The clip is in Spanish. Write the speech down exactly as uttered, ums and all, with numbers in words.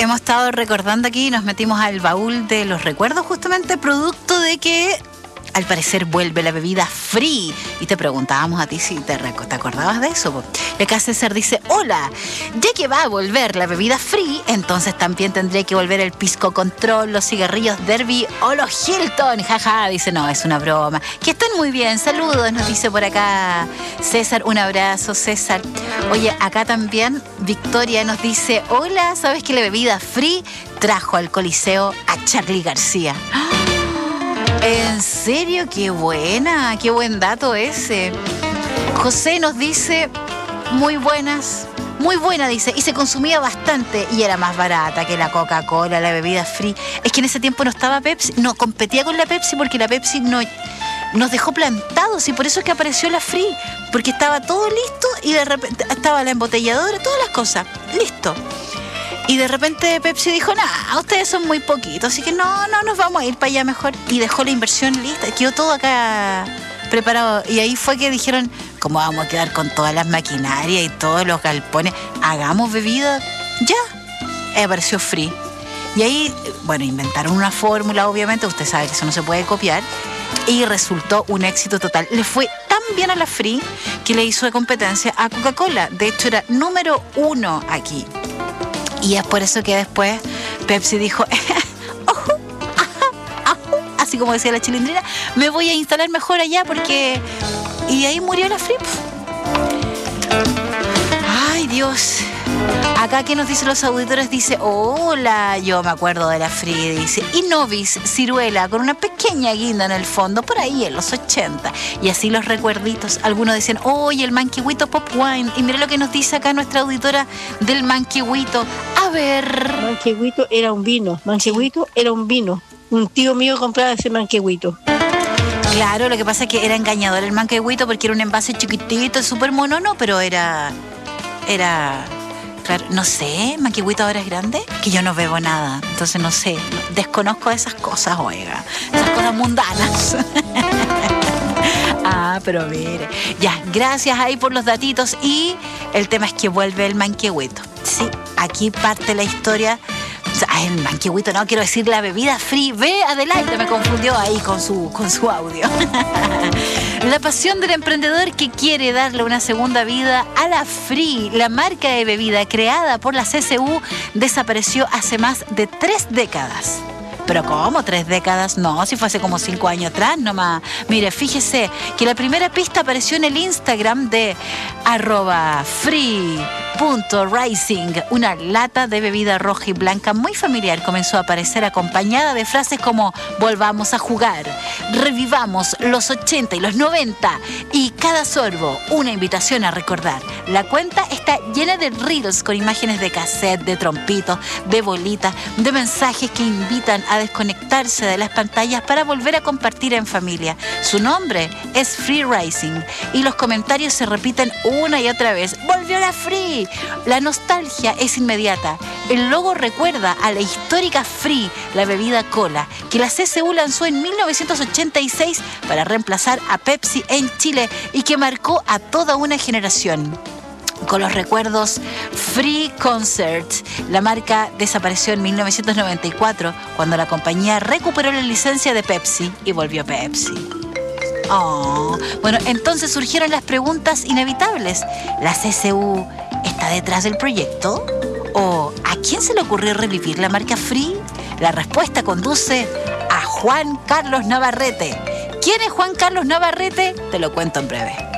hemos estado recordando aquí, nos metimos al baúl de los recuerdos justamente producto de que al parecer vuelve la bebida free. Y te preguntábamos a ti si te, te acordabas de eso. Y acá César dice, hola, ya que va a volver la bebida free, entonces también tendré que volver el pisco control, los cigarrillos Derby o los Hilton. Jaja, dice, no, es una broma. Que estén muy bien, saludos, nos dice por acá César. Un abrazo, César. Oye, acá también Victoria nos dice, hola, ¿sabes que la bebida free trajo al Coliseo a Charly García? ¿En serio? ¡Qué buena! ¡Qué buen dato ese! José nos dice, muy buenas, muy buena, dice, y se consumía bastante y era más barata que la Coca-Cola, la bebida free. Es que en ese tiempo no estaba Pepsi, no competía con la Pepsi porque la Pepsi no, nos dejó plantados y por eso es que apareció la free, porque estaba todo listo y de repente estaba la embotelladora, todas las cosas, listo. Y de repente Pepsi dijo, nah, ustedes son muy poquitos, así que no, no nos vamos a ir para allá mejor. Y dejó la inversión lista, quedó todo acá preparado. Y ahí fue que dijeron, ¿cómo vamos a quedar con todas las maquinarias y todos los galpones? Hagamos bebida, ya. Y apareció free. Y ahí, bueno, inventaron una fórmula, obviamente, usted sabe que eso no se puede copiar. Y resultó un éxito total. Le fue tan bien a la free que le hizo de competencia a Coca-Cola. De hecho, era número uno aquí. Y es por eso que después Pepsi dijo, ojo, ajá, ajú, así como decía la Chilindrina, me voy a instalar mejor allá porque... Y ahí murió la free. Ay, Dios. Acá, ¿qué nos dicen los auditores? Dice, hola, yo me acuerdo de la free, dice, y Novis, ciruela, con una pequeña guinda en el fondo, por ahí en los ochenta. Y así los recuerditos. Algunos dicen, oye, el manquehuito pop wine. Y mira lo que nos dice acá nuestra auditora del manquehuito. A ver. Manquehuito era un vino, manquehuito era un vino. Un tío mío compraba ese manquehuito. Claro, lo que pasa es que era engañador el manquehuito porque era un envase chiquitito, súper monono, pero era... Era... Claro, no sé, manquehuito ahora es grande, que yo no bebo nada, entonces no sé, desconozco esas cosas, oiga, esas cosas mundanas. Ah, pero mire, ya, gracias ahí por los datitos y el tema es que vuelve el manquehuito. Sí, aquí parte la historia. Ay, el manquehuito, no, quiero decir la bebida free. Ve, adelante, me confundió ahí con su, con su audio. La pasión del emprendedor que quiere darle una segunda vida a la free, la marca de bebida creada por la C S U, desapareció hace más de tres décadas. ¿Pero cómo tres décadas? No, si fue hace como cinco años atrás nomás. Mire, fíjese que la primera pista apareció en el Instagram de arroba free punto rising. Una lata de bebida roja y blanca muy familiar comenzó a aparecer acompañada de frases como volvamos a jugar, revivamos los ochenta y los noventa y cada sorbo una invitación a recordar. La cuenta está llena de reels con imágenes de cassette, de trompitos, de bolitas, de mensajes que invitan a desconectarse de las pantallas para volver a compartir en familia. Su nombre es Free Rising y los comentarios se repiten una y otra vez. ¡Volvió la Free! La nostalgia es inmediata. El logo recuerda a la histórica Free, la bebida cola, que la C S U lanzó en mil novecientos ochenta y seis para reemplazar a Pepsi en Chile y que marcó a toda una generación. Con los recuerdos Free Concert, la marca desapareció en mil novecientos noventa y cuatro cuando la compañía recuperó la licencia de Pepsi y volvió Pepsi. Oh, bueno, entonces surgieron las preguntas inevitables. ¿La C S U está detrás del proyecto? ¿O a quién se le ocurrió revivir la marca Free? La respuesta conduce a Juan Carlos Navarrete. ¿Quién es Juan Carlos Navarrete? Te lo cuento en breve.